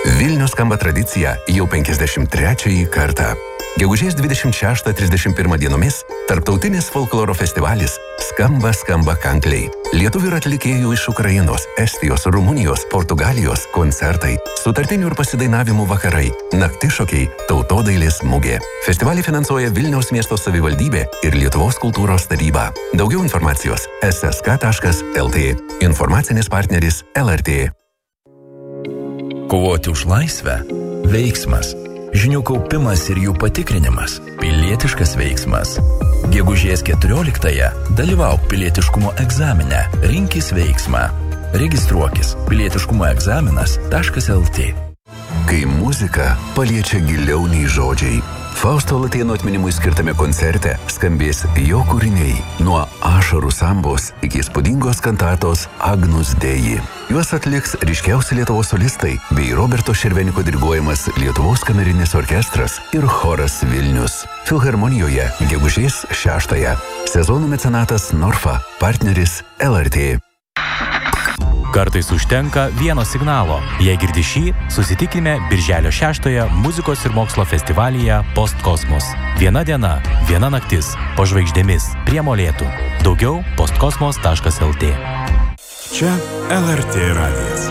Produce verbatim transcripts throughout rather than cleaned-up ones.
Vilnius skamba tradicija jau penkiasdešimt trečiąjį kartą. Gegužės dvidešimt šeštą trisdešimt pirmą dienomis tarptautinis folkloro festivalis Skamba skamba kankliai. Lietuvių ir atlikėjų iš Ukrainos, Estijos, Rumunijos, Portugalijos koncertai, sutartinių ir pasidainavimų vakarai, naktišokiai, tautodailės mugė. Festivalį finansuoja Vilniaus miesto savivaldybė ir Lietuvos kultūros taryba. Daugiau informacijos es es ka taškas el tė. Informacinis partneris el er tė. Kovoti už laisvę – veiksmas. Žinių kaupimas ir jų patikrinimas – pilietiškas veiksmas. Gegužės keturioliktąją dalyvauk pilietiškumo egzamine, rinkis veiksmą. Registruokis pilietiškumo egzaminas taškas el tė. Kai muzika paliečia giliau nei žodžiai. Fausto Latėno atminimui skirtame koncerte skambės jo kūriniai nuo ašarų sambos iki įspūdingos kantatos Agnus Dei. Juos atliks ryškiausi Lietuvos solistai bei Roberto Šerveniko diriguojamas Lietuvos kamerinis orkestras ir choras Vilnius. Filharmonijoje gegužės šeštąją. Sezonų mecenatas Norfa, partneris el er tė. Kartais užtenka vieno signalo. Jei girdi šį, susitikime birželio šeštąją muzikos ir mokslo festivalyje Postkosmos. Viena diena, viena naktis, po žvaigždėmis, prie Molėtų. Daugiau postkosmos taškas el tė. Čia el er tė radijas.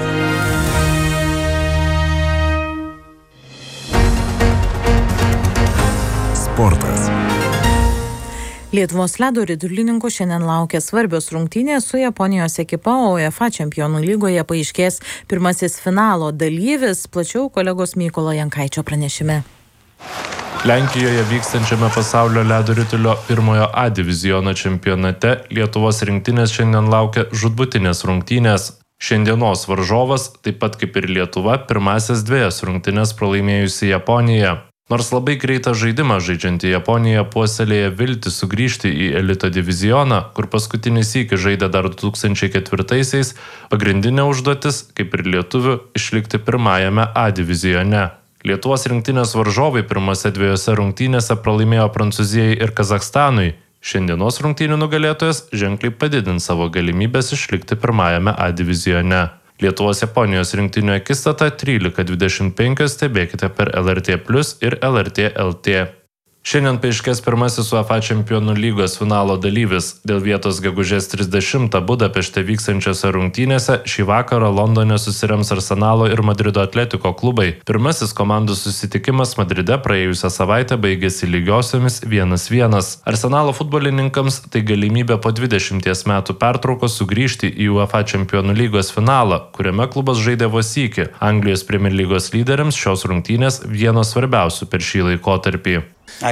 Sportas. Lietuvos ledo ritulininkų šiandien laukia svarbios rungtynės su Japonijos ekipa, o UEFA čempionų lygoje paaiškės pirmasis finalo dalyvis. Plačiau kolegos Mykolo Jankaičio pranešime. Lenkijoje vykstančiame pasaulio ledo ritulio pirmojo A diviziono čempionate Lietuvos rinktinės šiandien laukia žūtbūtinės rungtynės. Šiandienos varžovas, taip pat kaip ir Lietuva, pirmasias dviejas rungtynės pralaimėjusi Japonija. Nors labai greitą žaidimą žaidžianti Japonija puoselėja viltį sugrįžti į elito divizioną, kur paskutinį sykį žaidė dar du tūkstančiai ketvirtaisiais, pagrindinė užduotis, kaip ir lietuvių, išlikti pirmajame A divizione. Lietuvos rinktinės varžovai pirmose dviejose rungtynėse pralaimėjo Prancūzijai ir Kazachstanui. Šiandienos rungtynių nugalėtojas ženkliai padidins savo galimybės išlikti pirmajame A divizione. Lietuvos Japonijos rinktinių akistata trylika dvidešimt penki stebėkite per el er tė plius ir el er tė el tė. Šiandien paaiškės pirmasis UEFA čempionų lygos finalo dalyvis. Dėl vietos gegužės trisdešimtą Budapešte vykstančiose rungtynėse šį vakarą Londone susirems Arsenalo ir Madrido Atletiko klubai. Pirmasis komandų susitikimas Madride praėjusią savaitę baigėsi lygiosiomis vienas vienas. Arsenalo futbolininkams tai galimybė po dvidešimties metų pertraukos sugrįžti į UEFA čempionų lygos finalą, kuriame klubas žaidė vos sykį. Anglijos Premier lygos lyderiams šios rungtynės vienos svarbiausių per šį laikotarpį.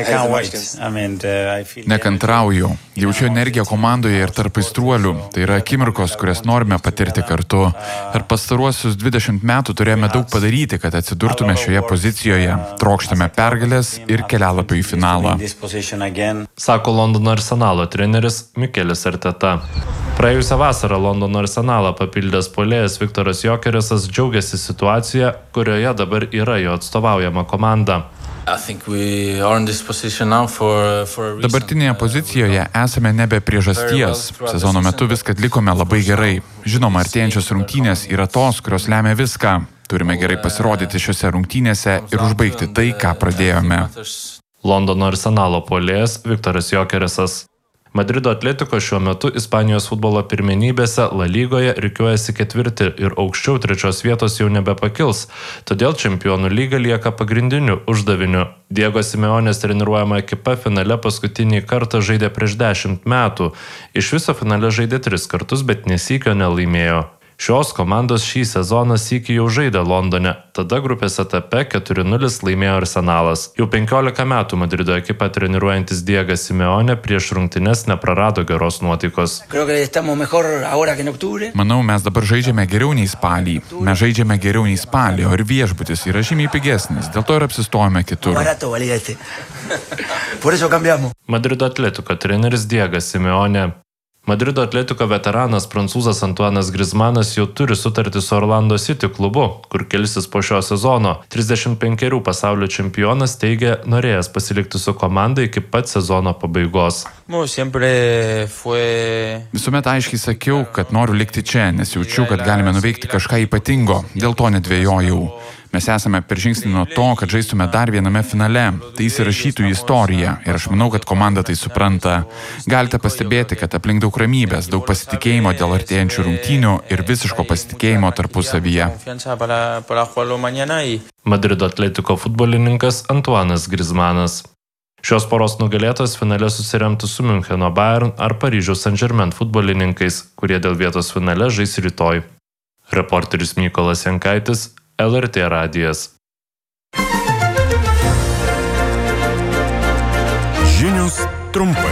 Nekantrauju. Jaučiu energiją komandoje ir tarp aistruolių. Tai yra akimirkos, kurias norime patirti kartu. Per pastaruosius dvidešimt metų turėjome daug padaryti, kad atsidurtume šioje pozicijoje. Trokštame pergalės ir kelialapio į finalą. Sako Londono Arsenalo treneris Mikelis Arteta. Praėjusią vasarą Londono Arsenalą papildęs puolėjas Viktoras Jokeresas džiaugiasi situacija, kurioje dabar yra jo atstovaujama komanda. Dabartinėje pozicijoje esame nebe priežasties. Sezono metu viską atlikome labai gerai. Žinoma, artėjančios rungtynės yra tos, kurios lemia viską. Turime gerai pasirodyti šiose rungtynėse ir užbaigti tai, ką pradėjome. Londono Arsenalo puolėjas Viktoras Jokeresas. Madrido Atletiko šiuo metu Ispanijos futbolo pirmenybėse La Lygoje rikiuojasi ketvirti ir aukščiau trečios vietos jau nebepakils, todėl čempionų lyga lieka pagrindiniu uždaviniu. Diego Simeonės treniruojama ekipa finale paskutinį kartą žaidė prieš dešimt metų. Iš viso finale žaidė tris kartus, bet nesykio nelaimėjo. Šios komandos šį sezoną sykį jau žaidė Londone, tada grupės etape keturi nulis laimėjo Arsenalas. Jau penkiolika metų Madrido ekipą treniruojantis Diegas Simeonė prieš rungtynes neprarado geros nuotaikos. Manau, mes dabar žaidžiame geriau nei spalį. Mes žaidžiame geriau nei spalį, o ir viešbutis yra žymiai pigesnis, dėl to ir apsistojame kitur. Madrido Atletiko treneris Diegas Simeonė. Madrido Atletiko veteranas prancūzas Antuanas Griezmannas jau turi sutartį su Orlando City klubu, kur kelsis po šio sezono. trisdešimt penkerių pasaulio čempionas teigia, norėjęs pasilikti su komanda iki pat sezono pabaigos. Visuomet aiškiai sakiau, kad noriu likti čia, nes jaučiu, kad galime nuveikti kažką ypatingo, dėl to nedvejojau. Mes esame per žingsnį nuo to, kad žaistume dar viename finale. Tai įsirašytų į istoriją ir aš manau, kad komanda tai supranta. Galite pastebėti, kad aplink daug ramybės, daug pasitikėjimo dėl artėjančių rungtynių ir visiško pasitikėjimo tarpusavyje. Madrido Atletico futbolininkas Antuanas Griezmannas. Šios poros nugalėtos finale susiremtų su Müncheno Bayern ar Paryžiaus Saint-Germain futbolininkais, kurie dėl vietos finale žais rytoj. Reporteris Mykolas Jankaitis, L R T radijas. Žinios trumpai.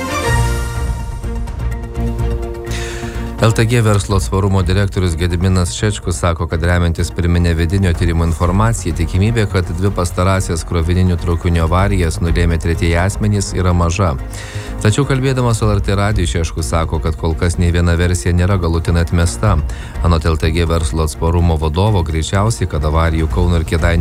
L T G verslo atsparumo direktorius Gediminas Šečkus sako, kad remiantis pirminė vidinio tyrimo informacija, tikimybė, kad dvi pastarąsias krovininių traukinių avarijas nulėmė tretieji asmenys yra maža. Tačiau kalbėdamas L R T radijui Šečkus sako, kad kol kas nei viena versija nėra galutinai atmesta. Anot L T G verslo atsparumo vadovo, greičiausiai, kad avarijų Kauno ir Kėdainių